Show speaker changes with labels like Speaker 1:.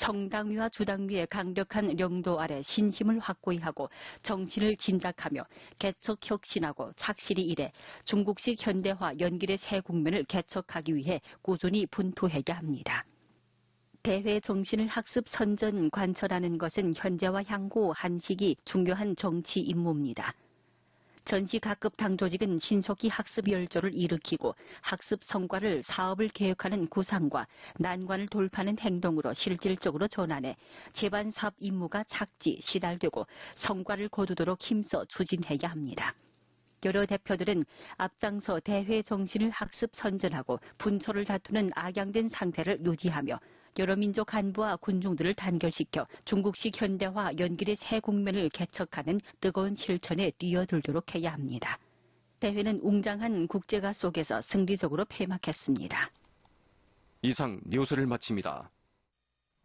Speaker 1: 성당위와 주당위의 강력한 령도 아래 신심을 확고히 하고 정신을 진작하며 개척 혁신하고 착실히 일해 중국식 현대화 연길의 새 국면을 개척하기 위해 꾸준히 분투해야 합니다. 대회 정신을 학습 선전 관철하는 것은 현재와 향후 한시기 중요한 정치 임무입니다. 전시 각급 당조직은 신속히 학습 열조를 일으키고 학습 성과를 사업을 계획하는 구상과 난관을 돌파하는 행동으로 실질적으로 전환해 제반 사업 임무가 착지, 시달되고 성과를 거두도록 힘써 추진해야 합니다. 여러 대표들은 앞장서 대회 정신을 학습 선전하고 분초를 다투는 악양된 상태를 유지하며 여러 민족 간부와 군중들을 단결시켜 중국식 현대화 연길의 새 국면을 개척하는 뜨거운 실천에 뛰어들도록 해야 합니다. 대회는 웅장한 국제가 속에서 승리적으로 폐막했습니다.
Speaker 2: 이상 뉴스를 마칩니다.